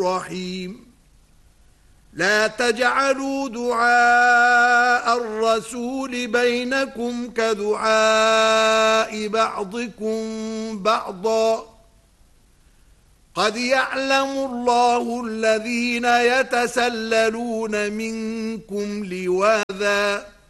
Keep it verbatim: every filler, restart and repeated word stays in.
رحيم لا تجعلوا دعاء الرسول بينكم كدعاء بعضكم بعضا قد يعلم الله الذين يتسللون منكم لواذا